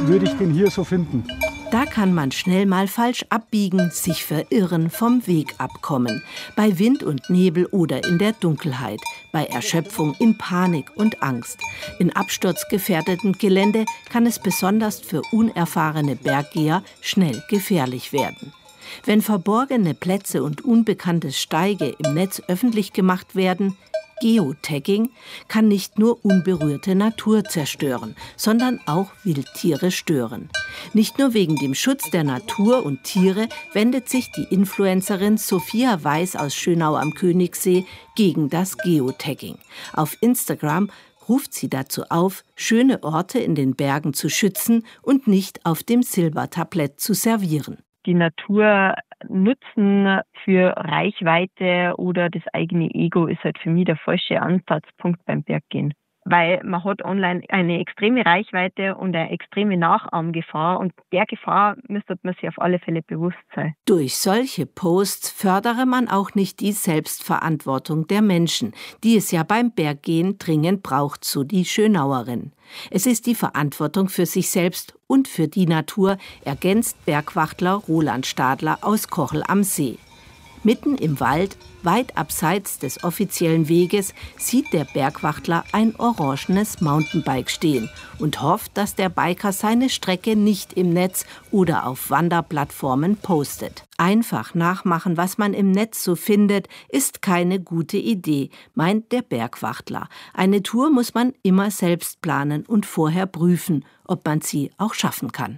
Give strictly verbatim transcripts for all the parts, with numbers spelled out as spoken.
würde ich den hier so finden? Da kann man schnell mal falsch abbiegen, sich verirren, vom Weg abkommen. Bei Wind und Nebel oder in der Dunkelheit. Bei Erschöpfung, in Panik und Angst. In absturzgefährdeten Gelände kann es besonders für unerfahrene Berggeher schnell gefährlich werden. Wenn verborgene Plätze und unbekannte Steige im Netz öffentlich gemacht werden, Geotagging kann nicht nur unberührte Natur zerstören, sondern auch Wildtiere stören. Nicht nur wegen dem Schutz der Natur und Tiere wendet sich die Influencerin Sophia Weiß aus Schönau am Königssee gegen das Geotagging. Auf Instagram ruft sie dazu auf, schöne Orte in den Bergen zu schützen und nicht auf dem Silbertablett zu servieren. Die Natur nutzen für Reichweite oder das eigene Ego ist halt für mich der falsche Ansatzpunkt beim Berggehen. Weil man hat online eine extreme Reichweite und eine extreme Nachahmgefahr und der Gefahr müsste man sich auf alle Fälle bewusst sein. Durch solche Posts fördere man auch nicht die Selbstverantwortung der Menschen, die es ja beim Berggehen dringend braucht, so die Schönauerin. Es ist die Verantwortung für sich selbst und für die Natur, ergänzt Bergwachtler Roland Stadler aus Kochel am See. Mitten im Wald, weit abseits des offiziellen Weges, sieht der Bergwachtler ein orangenes Mountainbike stehen und hofft, dass der Biker seine Strecke nicht im Netz oder auf Wanderplattformen postet. Einfach nachmachen, was man im Netz so findet, ist keine gute Idee, meint der Bergwachtler. Eine Tour muss man immer selbst planen und vorher prüfen, ob man sie auch schaffen kann.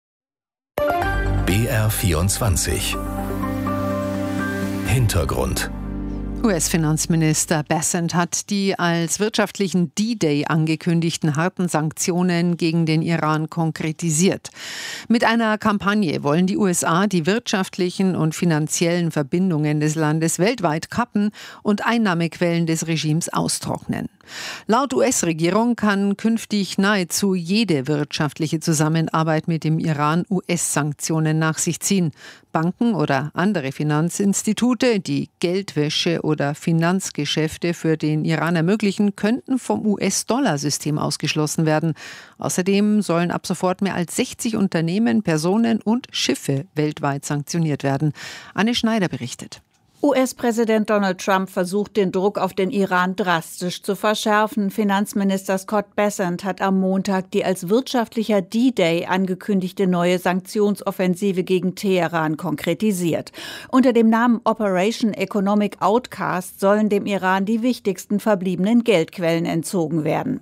B R vierundzwanzig Hintergrund. U S-Finanzminister Bessent hat die als wirtschaftlichen D-Day angekündigten harten Sanktionen gegen den Iran konkretisiert. Mit einer Kampagne wollen die U S A die wirtschaftlichen und finanziellen Verbindungen des Landes weltweit kappen und Einnahmequellen des Regimes austrocknen. Laut U S-Regierung kann künftig nahezu jede wirtschaftliche Zusammenarbeit mit dem Iran U S-Sanktionen nach sich ziehen. Banken oder andere Finanzinstitute, die Geldwäsche oder Finanzgeschäfte für den Iran ermöglichen, könnten vom U S-Dollar-System ausgeschlossen werden. Außerdem sollen ab sofort mehr als sechzig Unternehmen, Personen und Schiffe weltweit sanktioniert werden. Anne Schneider berichtet. U S-Präsident Donald Trump versucht, den Druck auf den Iran drastisch zu verschärfen. Finanzminister Scott Bessent hat am Montag die als wirtschaftlicher D-Day angekündigte neue Sanktionsoffensive gegen Teheran konkretisiert. Unter dem Namen Operation Economic Outcast sollen dem Iran die wichtigsten verbliebenen Geldquellen entzogen werden.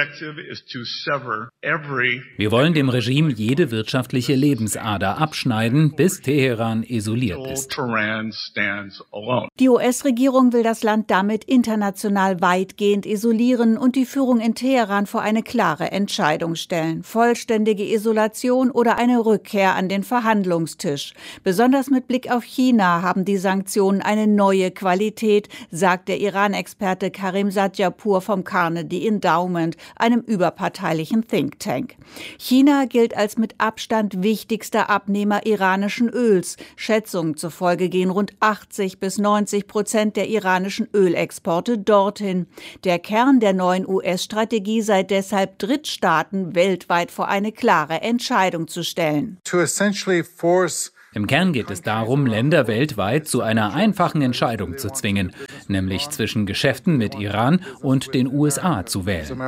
Wir wollen dem Regime jede wirtschaftliche Lebensader abschneiden, bis Teheran isoliert ist. Die U S-Regierung will das Land damit international weitgehend isolieren und die Führung in Teheran vor eine klare Entscheidung stellen. Vollständige Isolation oder eine Rückkehr an den Verhandlungstisch. Besonders mit Blick auf China haben die Sanktionen eine neue Qualität, sagt der Iran-Experte Karim Sadjapur vom Carnegie Endowment, einem überparteilichen Think Tank. China gilt als mit Abstand wichtigster Abnehmer iranischen Öls. Schätzungen zufolge gehen rund achtzig bis neunzig Prozent der iranischen Ölexporte dorthin. Der Kern der neuen U S-Strategie sei deshalb, Drittstaaten weltweit vor eine klare Entscheidung zu stellen. Im Kern geht es darum, Länder weltweit zu einer einfachen Entscheidung zu zwingen, nämlich zwischen Geschäften mit Iran und den U S A zu wählen.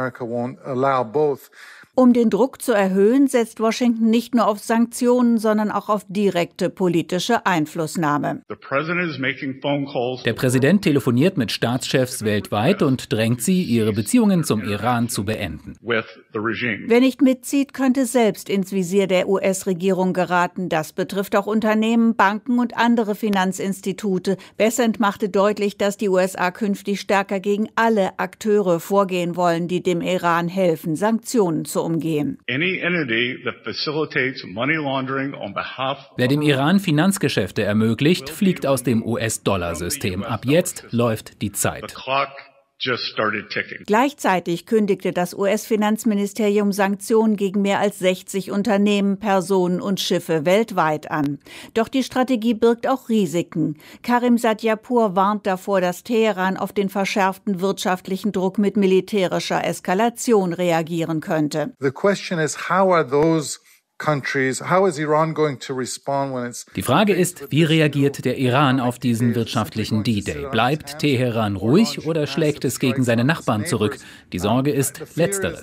Um den Druck zu erhöhen, setzt Washington nicht nur auf Sanktionen, sondern auch auf direkte politische Einflussnahme. Der Präsident telefoniert mit Staatschefs weltweit und drängt sie, ihre Beziehungen zum Iran zu beenden. Wer nicht mitzieht, könnte selbst ins Visier der U S-Regierung geraten. Das betrifft auch Unternehmen, Banken und andere Finanzinstitute. Bessent machte deutlich, dass die U S A künftig stärker gegen alle Akteure vorgehen wollen, die dem Iran helfen, Sanktionen zu umgehen. Wer dem Iran Finanzgeschäfte ermöglicht, fliegt aus dem U S-Dollar-System. Ab jetzt läuft die Zeit. Gleichzeitig kündigte das U S-Finanzministerium Sanktionen gegen mehr als sechzig Unternehmen, Personen und Schiffe weltweit an. Doch die Strategie birgt auch Risiken. Karim Satyapur warnt davor, dass Teheran auf den verschärften wirtschaftlichen Druck mit militärischer Eskalation reagieren könnte. The question is, how are those Die Frage ist, wie reagiert der Iran auf diesen wirtschaftlichen D-Day? Bleibt Teheran ruhig oder schlägt es gegen seine Nachbarn zurück? Die Sorge ist Letzteres.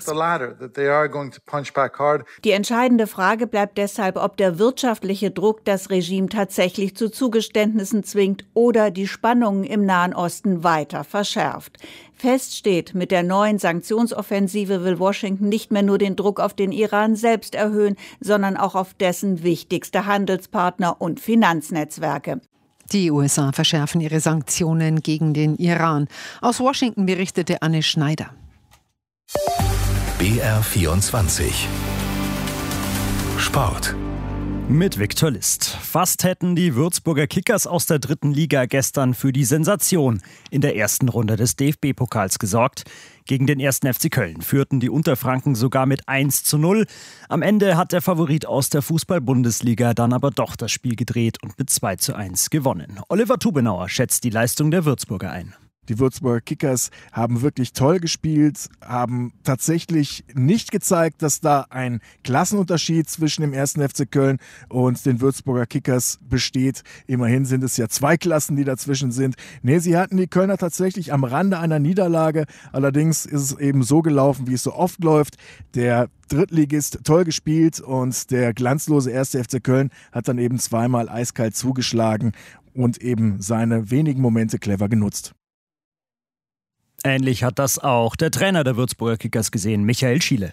Die entscheidende Frage bleibt deshalb, ob der wirtschaftliche Druck das Regime tatsächlich zu Zugeständnissen zwingt oder die Spannungen im Nahen Osten weiter verschärft. Fest steht, mit der neuen Sanktionsoffensive will Washington nicht mehr nur den Druck auf den Iran selbst erhöhen, sondern auch auf dessen wichtigste Handelspartner und Finanznetzwerke. Die U S A verschärfen ihre Sanktionen gegen den Iran. Aus Washington berichtete Anne Schneider. B R vierundzwanzig Sport. Mit Viktor List. Fast hätten die Würzburger Kickers aus der dritten Liga gestern für die Sensation in der ersten Runde des D F B-Pokals gesorgt. Gegen den ersten F C Köln führten die Unterfranken sogar mit eins zu null. Am Ende hat der Favorit aus der Fußball-Bundesliga dann aber doch das Spiel gedreht und mit zwei zu eins gewonnen. Oliver Tubenauer schätzt die Leistung der Würzburger ein. Die Würzburger Kickers haben wirklich toll gespielt, haben tatsächlich nicht gezeigt, dass da ein Klassenunterschied zwischen dem ersten F C Köln und den Würzburger Kickers besteht. Immerhin sind es ja zwei Klassen, die dazwischen sind. Nee, sie hatten die Kölner tatsächlich am Rande einer Niederlage. Allerdings ist es eben so gelaufen, wie es so oft läuft. Der Drittligist toll gespielt und der glanzlose erste F C Köln hat dann eben zweimal eiskalt zugeschlagen und eben seine wenigen Momente clever genutzt. Ähnlich hat das auch der Trainer der Würzburger Kickers gesehen, Michael Schiele.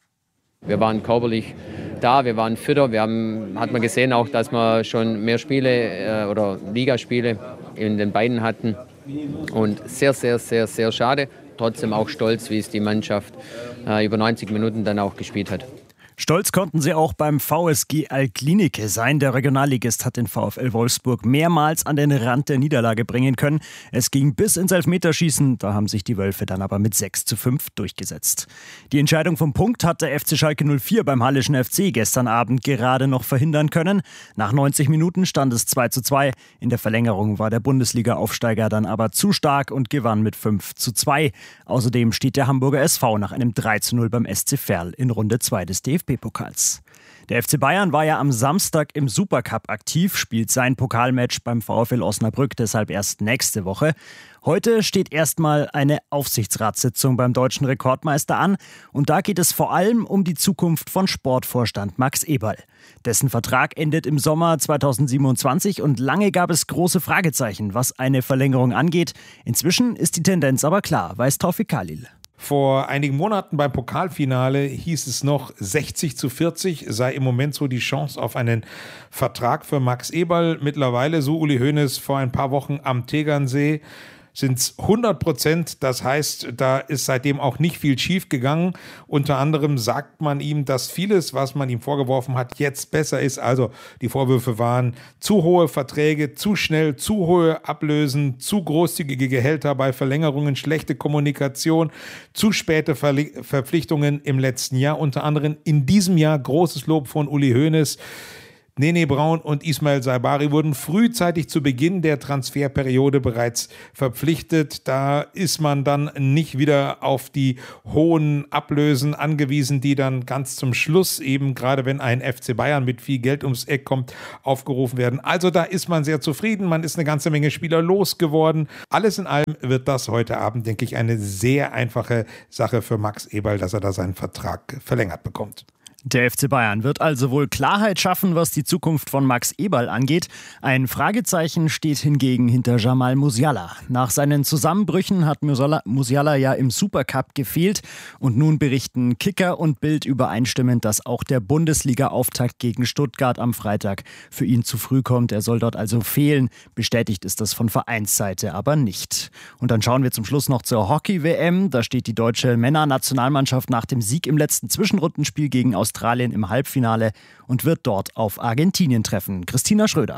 Wir waren körperlich da, wir waren fitter. Wir haben, hat man gesehen auch, dass wir schon mehr Spiele äh, oder Ligaspiele in den Beinen hatten. Und sehr, sehr, sehr, sehr schade. Trotzdem auch stolz, wie es die Mannschaft äh, über neunzig Minuten dann auch gespielt hat. Stolz konnten sie auch beim V S G Altklinike sein. Der Regionalligist hat den VfL Wolfsburg mehrmals an den Rand der Niederlage bringen können. Es ging bis ins Elfmeterschießen, da haben sich die Wölfe dann aber mit sechs zu fünf durchgesetzt. Die Entscheidung vom Punkt hat der F C Schalke null vier beim Hallischen F C gestern Abend gerade noch verhindern können. Nach neunzig Minuten stand es zwei zu zwei. In der Verlängerung war der Bundesliga-Aufsteiger dann aber zu stark und gewann mit fünf zu zwei. Außerdem steht der Hamburger S V nach einem drei zu null beim S C Verl in Runde zwei des D F B-Pokals. Der F C Bayern war ja am Samstag im Supercup aktiv, spielt sein Pokalmatch beim VfL Osnabrück deshalb erst nächste Woche. Heute steht erstmal eine Aufsichtsratssitzung beim deutschen Rekordmeister an und da geht es vor allem um die Zukunft von Sportvorstand Max Eberl. Dessen Vertrag endet im Sommer zweitausendsiebenundzwanzig und lange gab es große Fragezeichen, was eine Verlängerung angeht. Inzwischen ist die Tendenz aber klar, weiß Taufik Khalil. Vor einigen Monaten beim Pokalfinale hieß es noch, sechzig zu vierzig sei im Moment so die Chance auf einen Vertrag für Max Eberl. Mittlerweile, so Uli Hoeneß vor ein paar Wochen am Tegernsee, sind es hundert Prozent. Das heißt, da ist seitdem auch nicht viel schief gegangen. Unter anderem sagt man ihm, dass vieles, was man ihm vorgeworfen hat, jetzt besser ist. Also die Vorwürfe waren zu hohe Verträge, zu schnell, zu hohe Ablösen, zu großzügige Gehälter bei Verlängerungen, schlechte Kommunikation, zu späte Verli- Verpflichtungen im letzten Jahr. Unter anderem in diesem Jahr großes Lob von Uli Hoeneß. Nene Braun und Ismail Saibari wurden frühzeitig zu Beginn der Transferperiode bereits verpflichtet. Da ist man dann nicht wieder auf die hohen Ablösen angewiesen, die dann ganz zum Schluss eben, gerade wenn ein F C Bayern mit viel Geld ums Eck kommt, aufgerufen werden. Also da ist man sehr zufrieden. Man ist eine ganze Menge Spieler losgeworden. Alles in allem wird das heute Abend, denke ich, eine sehr einfache Sache für Max Eberl, dass er da seinen Vertrag verlängert bekommt. Der F C Bayern wird also wohl Klarheit schaffen, was die Zukunft von Max Eberl angeht. Ein Fragezeichen steht hingegen hinter Jamal Musiala. Nach seinen Zusammenbrüchen hat Musiala, Musiala ja im Supercup gefehlt. Und nun berichten Kicker und Bild übereinstimmend, dass auch der Bundesliga-Auftakt gegen Stuttgart am Freitag für ihn zu früh kommt. Er soll dort also fehlen. Bestätigt ist das von Vereinsseite aber nicht. Und dann schauen wir zum Schluss noch zur Hockey-W M. Da steht die deutsche Männernationalmannschaft nach dem Sieg im letzten Zwischenrundenspiel gegen Australien Australien im Halbfinale und wird dort auf Argentinien treffen. Christina Schröder.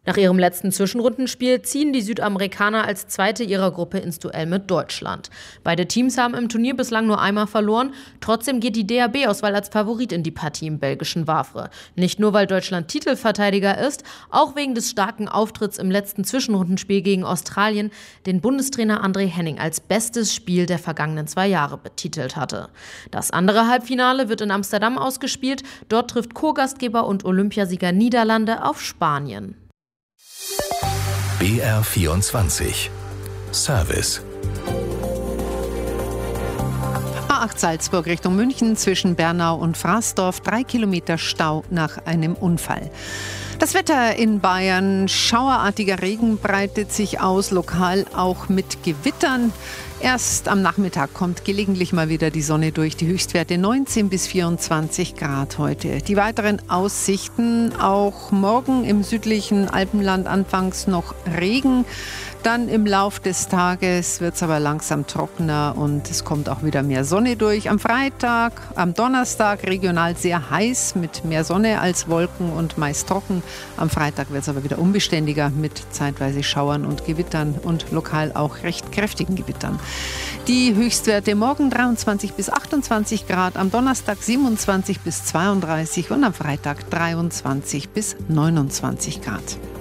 Nach ihrem letzten Zwischenrundenspiel ziehen die Südamerikaner als Zweite ihrer Gruppe ins Duell mit Deutschland. Beide Teams haben im Turnier bislang nur einmal verloren. Trotzdem geht die D A B-Auswahl als Favorit in die Partie im belgischen Wavre. Nicht nur, weil Deutschland Titelverteidiger ist, auch wegen des starken Auftritts im letzten Zwischenrundenspiel gegen Australien, den Bundestrainer André Henning als bestes Spiel der vergangenen zwei Jahre betitelt hatte. Das andere Halbfinale wird in Amsterdam ausgespielt. Dort trifft Co-Gastgeber und Olympiasieger Niederlande auf Spanien. B R vierundzwanzig Service. A acht Salzburg Richtung München zwischen Bernau und Fraßdorf. Drei Kilometer Stau nach einem Unfall. Das Wetter in Bayern. Schauerartiger Regen breitet sich aus, lokal auch mit Gewittern. Erst am Nachmittag kommt gelegentlich mal wieder die Sonne durch. Die Höchstwerte neunzehn bis vierundzwanzig Grad heute. Die weiteren Aussichten: auch morgen im südlichen Alpenland anfangs noch Regen. Dann im Lauf des Tages wird es aber langsam trockener und es kommt auch wieder mehr Sonne durch. Am Freitag, am Donnerstag regional sehr heiß mit mehr Sonne als Wolken und meist trocken. Am Freitag wird es aber wieder unbeständiger mit zeitweise Schauern und Gewittern und lokal auch recht kräftigen Gewittern. Die Höchstwerte morgen dreiundzwanzig bis achtundzwanzig Grad, am Donnerstag siebenundzwanzig bis zweiunddreißig und am Freitag dreiundzwanzig bis neunundzwanzig Grad.